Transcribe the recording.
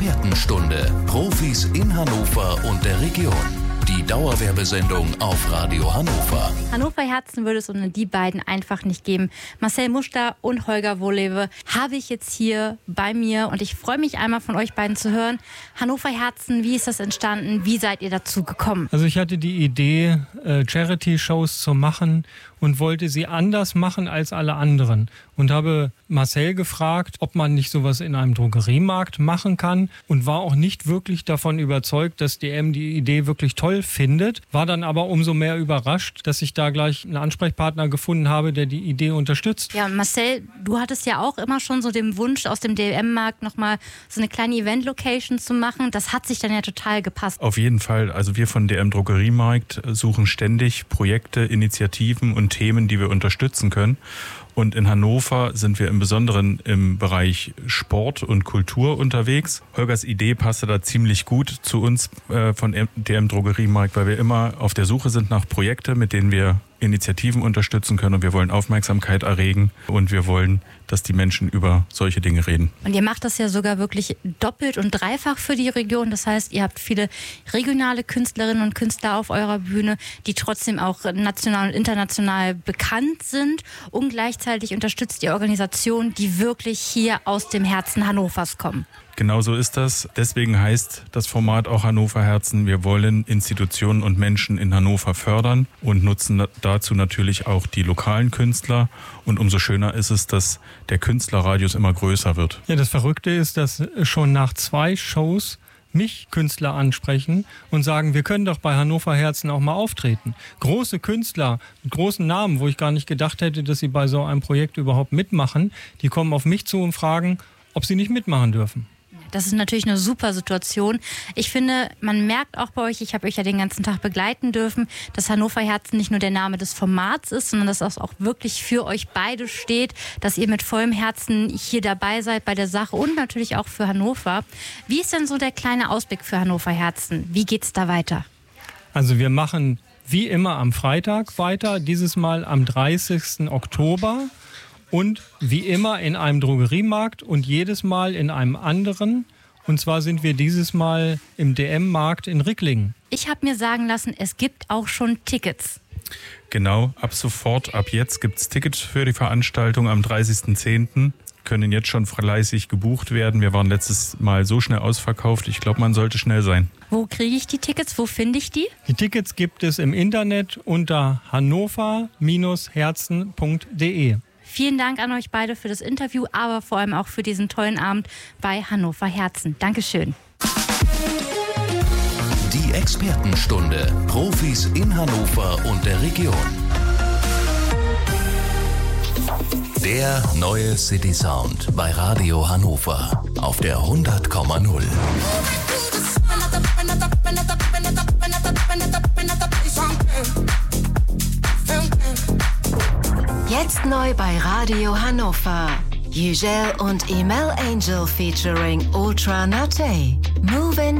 Expertenstunde. Profis in Hannover und der Region. Die Dauerwerbesendung auf Radio Hannover. Hannover Herzen würde es ohne die beiden einfach nicht geben. Marcel Muster und Holger Wohlleben habe ich jetzt hier bei mir und ich freue mich einmal von euch beiden zu hören. Hannover Herzen, wie ist das entstanden? Wie seid ihr dazu gekommen? Also ich hatte die Idee, Charity-Shows zu machen und wollte sie anders machen als alle anderen. Und habe Marcel gefragt, ob man nicht sowas in einem Drogeriemarkt machen kann und war auch nicht wirklich davon überzeugt, dass DM die Idee wirklich toll findet. War dann aber umso mehr überrascht, dass ich da gleich einen Ansprechpartner gefunden habe, der die Idee unterstützt. Ja, Marcel, du hattest ja auch immer schon so den Wunsch, aus dem DM-Markt nochmal so eine kleine Event-Location zu machen. Das hat sich dann ja total gepasst. Auf jeden Fall. Also wir von DM Drogeriemarkt suchen ständig Projekte, Initiativen und Themen, die wir unterstützen können. Und in Hannover sind wir im Besonderen im Bereich Sport und Kultur unterwegs. Holgers Idee passte da ziemlich gut zu uns von DM Drogeriemarkt, weil wir immer auf der Suche sind nach Projekten, mit denen wir Initiativen unterstützen können. Und wir wollen Aufmerksamkeit erregen und wir wollen, dass die Menschen über solche Dinge reden. Und ihr macht das ja sogar wirklich doppelt und dreifach für die Region. Das heißt, ihr habt viele regionale Künstlerinnen und Künstler auf eurer Bühne, die trotzdem auch national und international bekannt sind. Und gleichzeitig unterstützt ihr Organisationen, die wirklich hier aus dem Herzen Hannovers kommen. Genau so ist das. Deswegen heißt das Format auch Hannover Herzen. Wir wollen Institutionen und Menschen in Hannover fördern und nutzen dazu natürlich auch die lokalen Künstler. Und umso schöner ist es, dass der Künstlerradius immer größer wird. Ja, das Verrückte ist, dass schon nach 2 Shows mich Künstler ansprechen und sagen, wir können doch bei Hannover Herzen auch mal auftreten. Große Künstler mit großen Namen, wo ich gar nicht gedacht hätte, dass sie bei so einem Projekt überhaupt mitmachen, die kommen auf mich zu und fragen, ob sie nicht mitmachen dürfen. Das ist natürlich eine super Situation. Ich finde, man merkt auch bei euch, ich habe euch ja den ganzen Tag begleiten dürfen, dass Hannover Herzen nicht nur der Name des Formats ist, sondern dass das auch wirklich für euch beide steht, dass ihr mit vollem Herzen hier dabei seid bei der Sache und natürlich auch für Hannover. Wie ist denn so der kleine Ausblick für Hannover Herzen? Wie geht's da weiter? Also wir machen wie immer am Freitag weiter, dieses Mal am 30. Oktober. Und wie immer in einem Drogeriemarkt und jedes Mal in einem anderen. Und zwar sind wir dieses Mal im DM-Markt in Ricklingen. Ich habe mir sagen lassen, es gibt auch schon Tickets. Genau, ab jetzt gibt es Tickets für die Veranstaltung am 30.10. Können jetzt schon fleißig gebucht werden. Wir waren letztes Mal so schnell ausverkauft. Ich glaube, man sollte schnell sein. Wo kriege ich die Tickets? Wo finde ich die? Die Tickets gibt es im Internet unter hannover-herzen.de. Vielen Dank an euch beide für das Interview, aber vor allem auch für diesen tollen Abend bei Hannover Herzen. Dankeschön. Die Expertenstunde. Profis in Hannover und der Region. Der neue City Sound bei Radio Hannover auf der 100,0. Jetzt neu bei Radio Hannover. Ugel und Email Angel featuring Ultra Nate. Moving